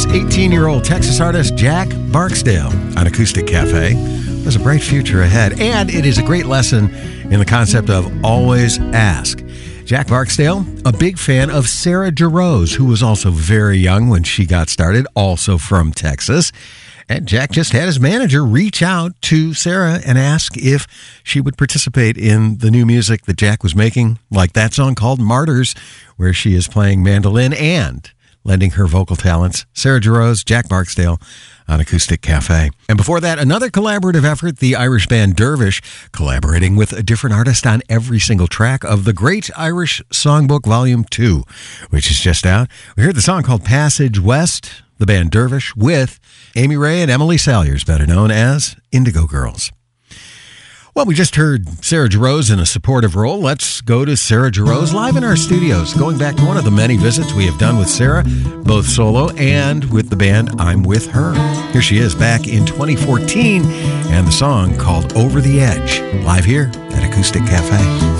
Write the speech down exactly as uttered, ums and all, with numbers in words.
this eighteen-year-old Texas artist, Jack Barksdale, on Acoustic Cafe. There's a bright future ahead, and it is a great lesson in the concept of always ask. Jack Barksdale, a big fan of Sarah Jarosz, who was also very young when she got started, also from Texas. And Jack just had his manager reach out to Sarah and ask if she would participate in the new music that Jack was making, like that song called Martyrs, where she is playing mandolin and lending her vocal talents. Sarah Jarosz, Jack Barksdale on Acoustic Cafe. And before that, another collaborative effort, the Irish band Dervish, collaborating with a different artist on every single track of the Great Irish Songbook Volume two, which is just out. We heard the song called Passage West, the band Dervish, with Amy Ray and Emily Salyers, better known as Indigo Girls. Well, we just heard Sarah Jarosz in a supportive role. Let's go to Sarah Jarosz live in our studios, going back to one of the many visits we have done with Sarah, both solo and with the band I'm With Her. Here she is back in twenty fourteen, and the song called Over the Edge, live here at Acoustic Cafe.